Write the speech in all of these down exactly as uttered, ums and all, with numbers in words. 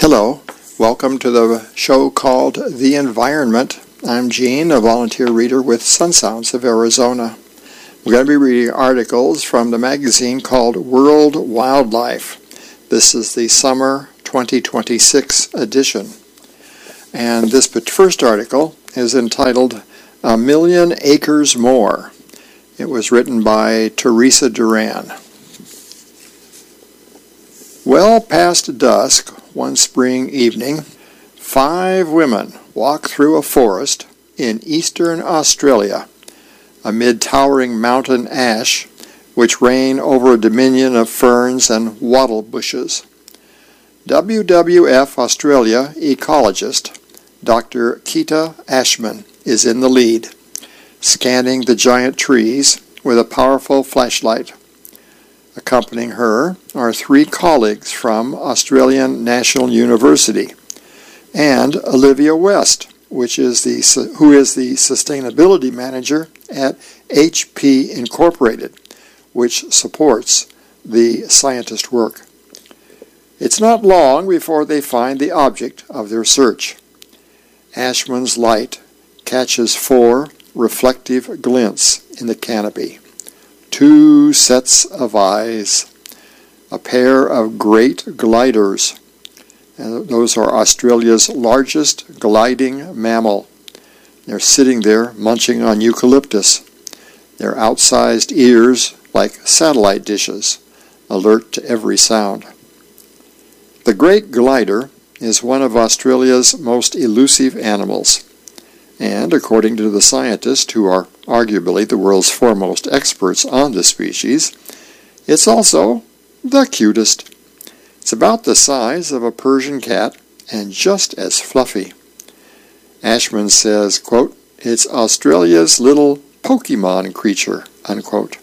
Hello, welcome to the show called The Environment. I'm Gene, a volunteer reader with Sun Sounds of Arizona. We're going to be reading articles from the magazine called World Wildlife. This is the summer twenty twenty-six edition. And this first article is entitled A Million Acres More. It was written by Teresa Duran. Well past dusk, one spring evening, five women walked through a forest in eastern Australia amid towering mountain ash which reign over a dominion of ferns and wattle bushes. W W F Australia ecologist Doctor Keita Ashman is in the lead, scanning the giant trees with a powerful flashlight. Accompanying her are three colleagues from Australian National University and Olivia West, which is the who is the sustainability manager at H P Incorporated, which supports the scientist work. It's not long before they find the object of their search. Ashman's light catches four reflective glints in the canopy. Two sets of eyes, a pair of great gliders, and those are Australia's largest gliding mammal. They're sitting there munching on eucalyptus, their outsized ears like satellite dishes, alert to every sound. The great glider is one of Australia's most elusive animals, and according to the scientists, who are arguably the world's foremost experts on the species, it's also the cutest. It's about the size of a Persian cat and just as fluffy. Ashman says, quote, "It's Australia's little Pokemon creature," unquote.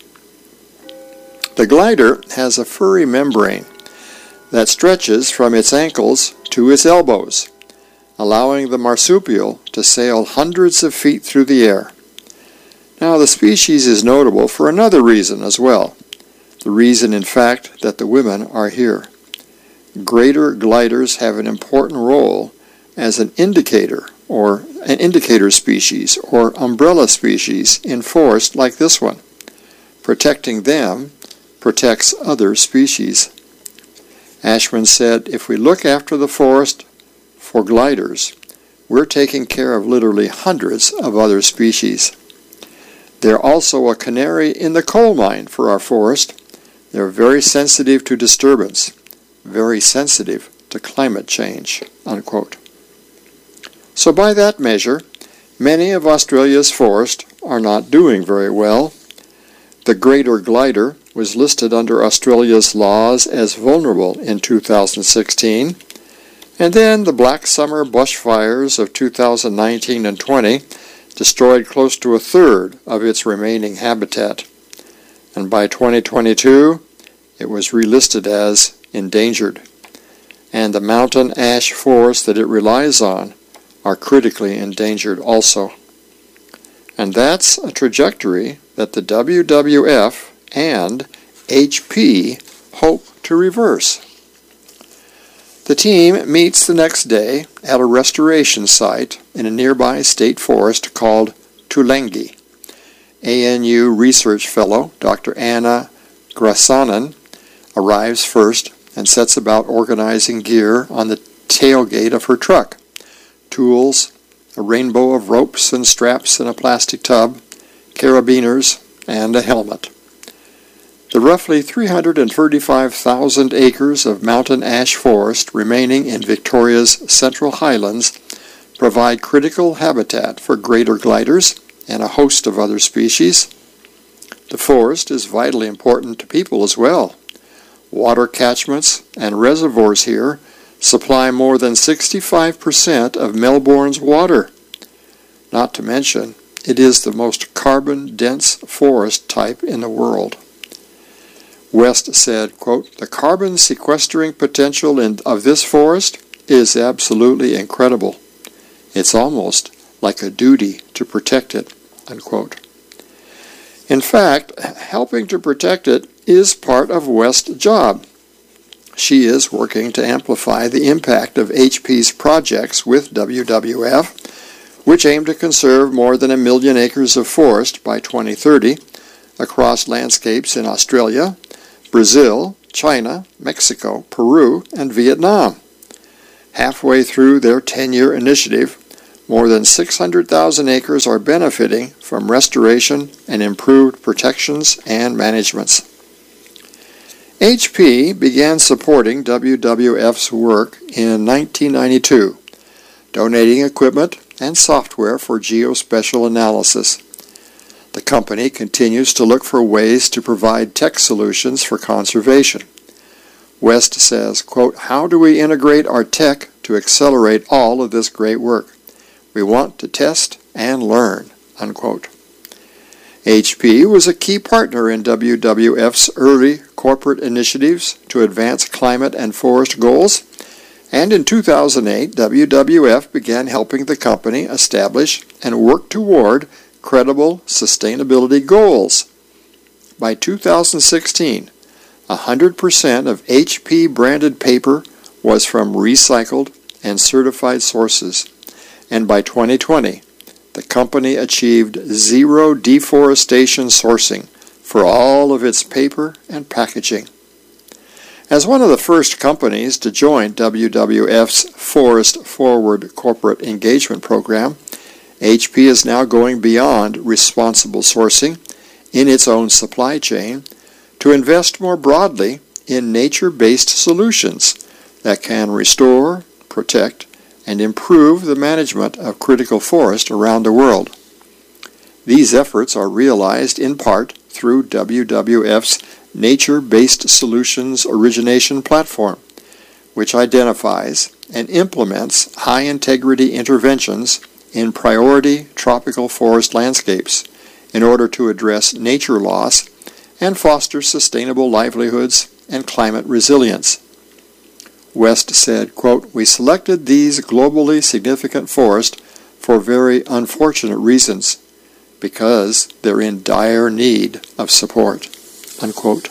The glider has a furry membrane that stretches from its ankles to its elbows, allowing the marsupial to sail hundreds of feet through the air. Now, the species is notable for another reason as well. The reason, in fact, that the women are here. Greater gliders have an important role as an indicator or an indicator species or umbrella species in forests like this one. Protecting them protects other species. Ashman said, "If we look after the forest for gliders, we're taking care of literally hundreds of other species. They're also a canary in the coal mine for our forest. They're very sensitive to disturbance, very sensitive to climate change," unquote. So by that measure, many of Australia's forests are not doing very well. The greater glider was listed under Australia's laws as vulnerable in two thousand sixteen, and then the Black Summer bushfires of two thousand nineteen and twenty destroyed close to a third of its remaining habitat. And by twenty twenty-two, it was relisted as endangered. And the mountain ash forests that it relies on are critically endangered also. And that's a trajectory that the W W F and H P hope to reverse. The team meets the next day at a restoration site in a nearby state forest called Tulengi. A N U research fellow Doctor Anna Grasanen arrives first and sets about organizing gear on the tailgate of her truck. Tools, a rainbow of ropes and straps in a plastic tub, carabiners, and a helmet. The roughly three hundred thirty-five thousand acres of mountain ash forest remaining in Victoria's Central Highlands provide critical habitat for greater gliders and a host of other species. The forest is vitally important to people as well. Water catchments and reservoirs here supply more than sixty-five percent of Melbourne's water. Not to mention, it is the most carbon-dense forest type in the world. West said, quote, "The carbon sequestering potential in, of this forest is absolutely incredible. It's almost like a duty to protect it," unquote. In fact, helping to protect it is part of West's job. She is working to amplify the impact of H P's projects with W W F, which aim to conserve more than a million acres of forest by twenty thirty across landscapes in Australia, Brazil, China, Mexico, Peru, and Vietnam. Halfway through their ten-year initiative, more than six hundred thousand acres are benefiting from restoration and improved protections and managements. H P began supporting W W F's work in nineteen ninety-two, donating equipment and software for geospatial analysis. The company continues to look for ways to provide tech solutions for conservation. West says, quote, "How do we integrate our tech to accelerate all of this great work? We want to test and learn," unquote. H P was a key partner in W W F's early corporate initiatives to advance climate and forest goals, and in two thousand eight, W W F began helping the company establish and work toward credible sustainability goals. By two thousand sixteen, one hundred percent of H P-branded paper was from recycled and certified sources, and by twenty twenty, the company achieved zero deforestation sourcing for all of its paper and packaging. As one of the first companies to join W W F's Forest Forward corporate engagement program, H P is now going beyond responsible sourcing in its own supply chain to invest more broadly in nature-based solutions that can restore, protect, and improve the management of critical forest around the world. These efforts are realized in part through W W F's Nature-Based Solutions Origination Platform, which identifies and implements high-integrity interventions in priority tropical forest landscapes in order to address nature loss and foster sustainable livelihoods and climate resilience. West said, quote, "We selected these globally significant forests for very unfortunate reasons, because they're in dire need of support," unquote.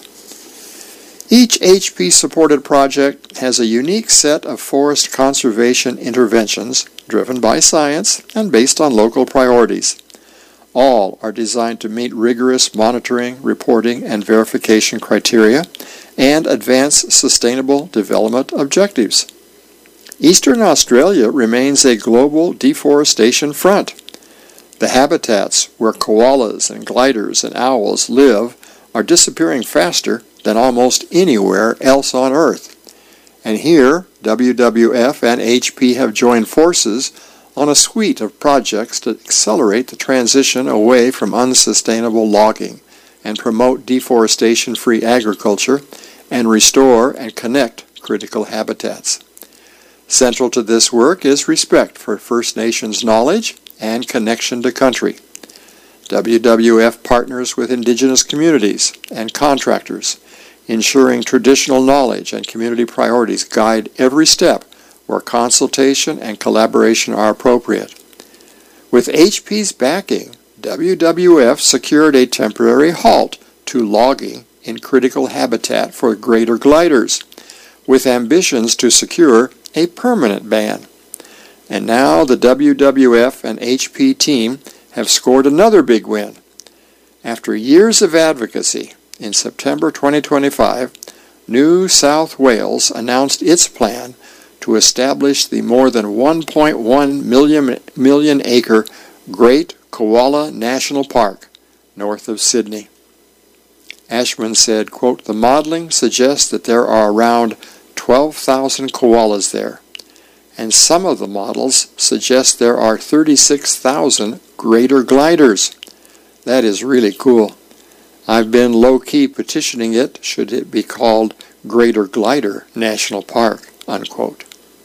Each H P-supported project has a unique set of forest conservation interventions driven by science and based on local priorities. All are designed to meet rigorous monitoring, reporting, and verification criteria and advance sustainable development objectives. Eastern Australia remains a global deforestation front. The habitats where koalas and gliders and owls live are disappearing faster than almost anywhere else on Earth. And here, W W F and H P have joined forces on a suite of projects to accelerate the transition away from unsustainable logging and promote deforestation-free agriculture and restore and connect critical habitats. Central to this work is respect for First Nations knowledge and connection to country. W W F partners with indigenous communities and contractors, ensuring traditional knowledge and community priorities guide every step where consultation and collaboration are appropriate. With H P's backing, W W F secured a temporary halt to logging in critical habitat for greater gliders, with ambitions to secure a permanent ban. And now the W W F and H P team have scored another big win. After years of advocacy, in September twenty twenty-five, New South Wales announced its plan to establish the more than one point one million, million acre Great Koala National Park north of Sydney. Ashman said, quote, "The modeling suggests that there are around twelve thousand koalas there, and some of the models suggest there are thirty-six thousand greater gliders. That is really cool. I've been low-key petitioning it should it be called Greater Glider National Park," unquote.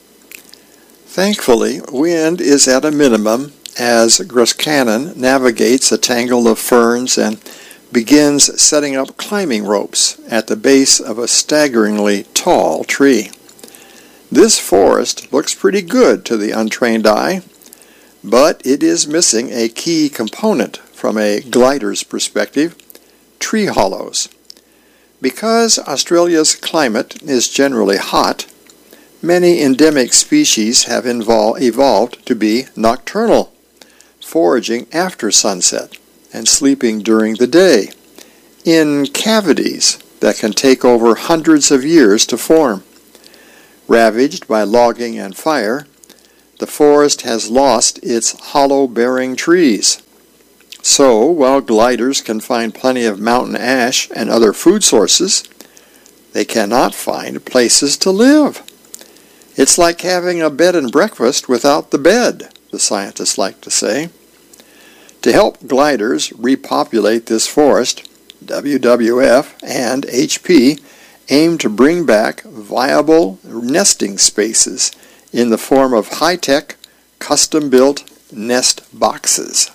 Thankfully, wind is at a minimum as Groscanon navigates a tangle of ferns and begins setting up climbing ropes at the base of a staggeringly tall tree. This forest looks pretty good to the untrained eye, but it is missing a key component from a glider's perspective: tree hollows. Because Australia's climate is generally hot, many endemic species have invol- evolved to be nocturnal, foraging after sunset and sleeping during the day, in cavities that can take over hundreds of years to form. Ravaged by logging and fire, the forest has lost its hollow-bearing trees. So, while gliders can find plenty of mountain ash and other food sources, they cannot find places to live. It's like having a bed and breakfast without the bed, the scientists like to say. To help gliders repopulate this forest, W W F and H P aim to bring back viable nesting spaces in the form of high-tech, custom-built nest boxes.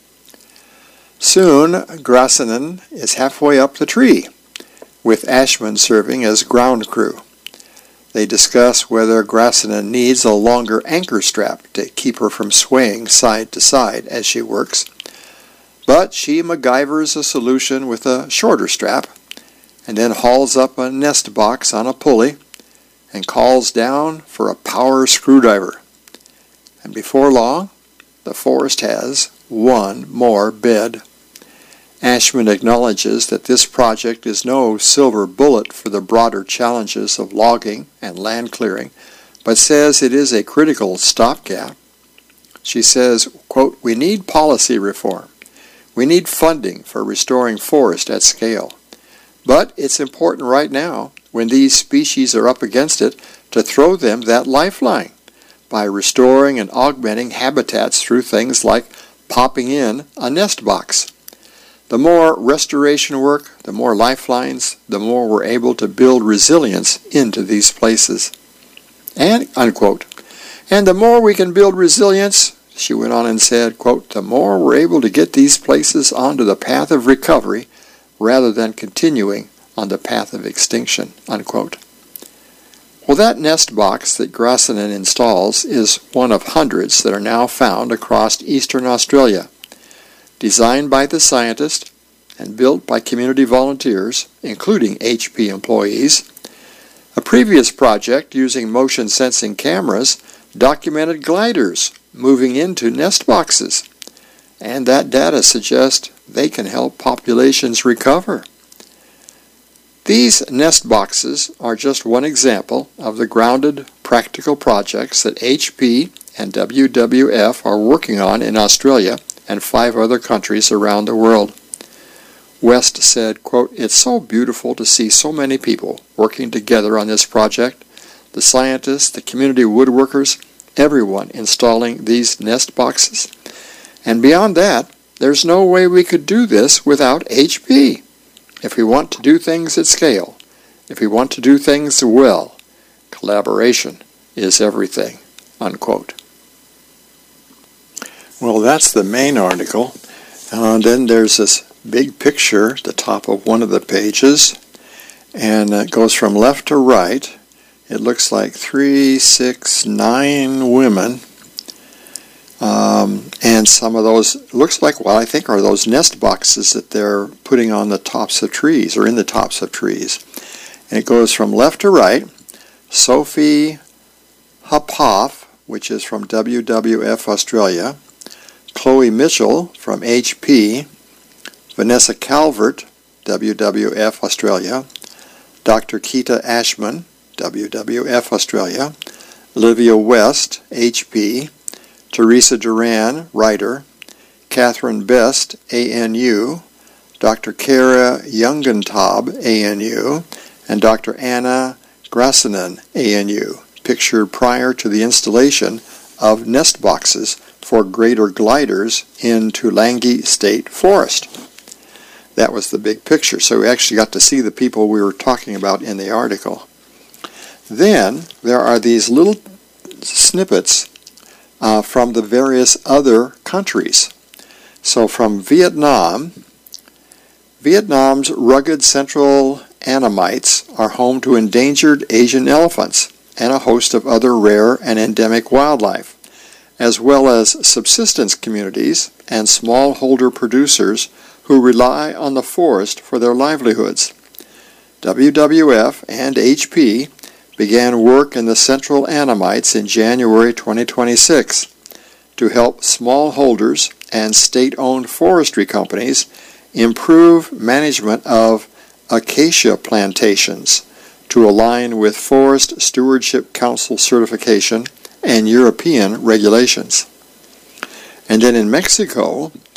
Soon, Grassanen is halfway up the tree, with Ashman serving as ground crew. They discuss whether Grassanen needs a longer anchor strap to keep her from swaying side to side as she works, but she MacGyvers a solution with a shorter strap, and then hauls up a nest box on a pulley and calls down for a power screwdriver. And before long, the forest has one more bed. Ashman acknowledges that this project is no silver bullet for the broader challenges of logging and land clearing, but says it is a critical stopgap. She says, quote, "We need policy reform. We need funding for restoring forest at scale. But it's important right now, when these species are up against it, to throw them that lifeline by restoring and augmenting habitats through things like popping in a nest box. The more restoration work, the more lifelines, the more we're able to build resilience into these places." And, unquote. And the more we can build resilience, she went on and said, quote, "the more we're able to get these places onto the path of recovery rather than continuing on the path of extinction," unquote. Well, that nest box that Grassanen installs is one of hundreds that are now found across eastern Australia. Designed by the scientist and built by community volunteers, including H P employees. A previous project using motion sensing cameras documented gliders moving into nest boxes, and that data suggests they can help populations recover. These nest boxes are just one example of the grounded, practical projects that H P and W W F are working on in Australia and five other countries around the world. West said, quote, "It's so beautiful to see so many people working together on this project, the scientists, the community woodworkers, everyone installing these nest boxes. And beyond that, there's no way we could do this without H P. If we want to do things at scale, if we want to do things well, collaboration is everything," unquote. Well, that's the main article. Uh, then there's this big picture at the top of one of the pages, and it goes from left to right. It looks like three, six, nine women, um, and some of those, looks like, well, I think are those nest boxes that they're putting on the tops of trees, or in the tops of trees. And it goes from left to right. Sophie Huphoff, which is from W W F Australia, Chloe Mitchell from H P, Vanessa Calvert, W W F Australia, Doctor Keita Ashman, W W F Australia, Olivia West, H P, Teresa Duran, writer, Catherine Best, A N U, Doctor Kara Jungentab, A N U, and Doctor Anna Grassanen, A N U, pictured prior to the installation of nest boxes for greater gliders in Tulangi State Forest. That was the big picture, so we actually got to see the people we were talking about in the article. Then there are these little snippets uh, from the various other countries. So from Vietnam, Vietnam's rugged central Annamites are home to endangered Asian elephants and a host of other rare and endemic wildlife, as well as subsistence communities and smallholder producers who rely on the forest for their livelihoods. W W F and H P began work in the Central Annamites in January twenty twenty-six to help smallholders and state-owned forestry companies improve management of acacia plantations to align with Forest Stewardship Council certification and European regulations. And then in Mexico,